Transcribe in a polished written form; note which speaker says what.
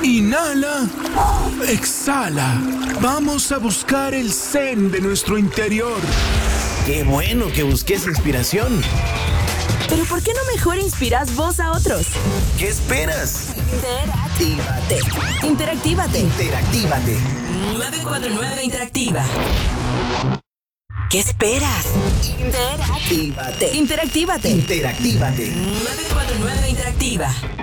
Speaker 1: Inhala. Exhala. Vamos a buscar el zen de nuestro interior.
Speaker 2: ¡Qué bueno que busques inspiración!
Speaker 3: Pero ¿por qué no mejor inspiras vos a otros?
Speaker 2: ¿Qué esperas?
Speaker 3: Interactívate.
Speaker 4: 949 Interactiva.
Speaker 3: ¿Qué esperas? Interactívate.
Speaker 4: 949 Interactiva.